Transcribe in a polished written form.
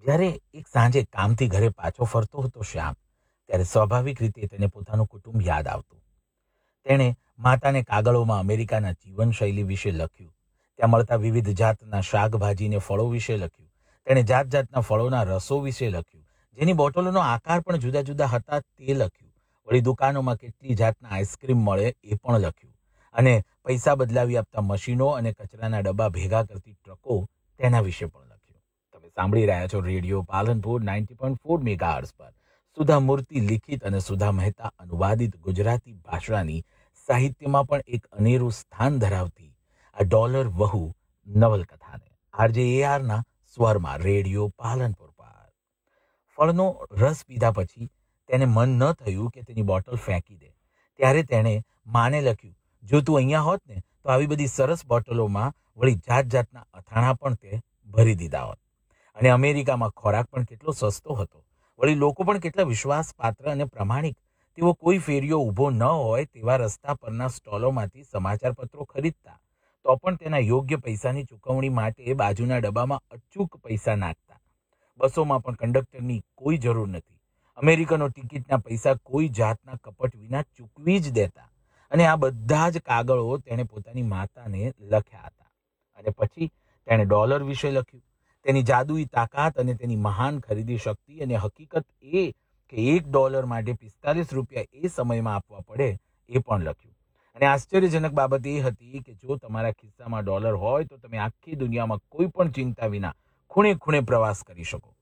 જ્યારે એક સાંજે કામથી ઘરે પાછો ફરતો હતો શ્યામ, ત્યારે સ્વાભાવિક રીતે તેને પોતાનું કુટુંબ યાદ આવતું. તેણે માતાને કાગળોમાં અમેરિકાના જીવનશૈલી વિશે લખ્યું. ત્યાં મળતા વિવિધ જાતના શાકભાજીને ફળો વિશે લખ્યું. તેણે જાત જાતના ફળોના રસો વિશે લખ્યું, જેની બોટલોનો આકાર પણ જુદા જુદા હતા તે લખ્યું. વળી દુકાનોમાં કેટલી જાતના આઈસ્ક્રીમ મળે એ પણ લખ્યું. અને પૈસા બદલાવી આપતા મશીનો અને કચરાના ડબ્બા ભેગા કરતી ટ્રકો, તેના વિશે પણ લખ્યું. તમે સાંભળી રહ્યા છો રેડિયો પાલનપુર 90.4 મેગાહર્ટ્ઝ પર સુધા મૂર્તિ લિખિત અને સુધા મહેતા અનુવાદિત ગુજરાતી ભાષાની સાહિત્યમાં પણ એક અનેરું સ્થાન ધરાવતી આ ડોલર વહુ નવલકથાને આરજે AR ના સ્વરમાં રેડિયો પાલનપુર પર. ફળનો રસ પીધા પછી તેને મન ન થયું કે તેની બોટલ ફેંકી દે. ત્યારે તેણે માને લખ્યું, જો તું અહીંયા હોત ને તો આવી બધી સરસ બોટલોમાં વળી જાત જાતના અથાણા પણ તે ભરી દીધા હોત. અને અમેરિકામાં ખોરાક પણ કેટલો સસ્તો હતો. વળી લોકો પણ કેટલા વિશ્વાસપાત્ર અને પ્રમાણિક. તેઓ કોઈ ફેરીઓ ઊભો ન હોય તેવા રસ્તા પરના સ્ટોલોમાંથી સમાચાર પત્રો ખરીદતા, તો પણ તેના યોગ્ય પૈસાની ચૂકવણી માટે બાજુના ડબ્બામાં અચૂક પૈસા નાખતા. બસોમાં પણ કંડક્ટરની કોઈ જરૂર નથી. અમેરિકનો ટિકિટના પૈસા કોઈ જાતના કપટ વિના ચૂકવી જ દેતા. અને આ બધા જ કાગળો તેણે પોતાની માતાને લખ્યા હતા. અને પછી તેણે ડોલર વિશે લખ્યું, તેની જાદુઈ તાકાત અને તેની મહાન ખરીદી શક્તિ, અને હકીકત એ કે $1 માટે 45 રૂપિયા એ સમયમાં આપવા પડે એ પણ લખ્યું. અને આશ્ચર્યજનક બાબત એ હતી કે જો તમારા ખિસ્સામાં ડોલર હોય તો તમે આખી દુનિયામાં કોઈ પણ ચિંતા વિના ખૂણે ખૂણે પ્રવાસ કરી શકો.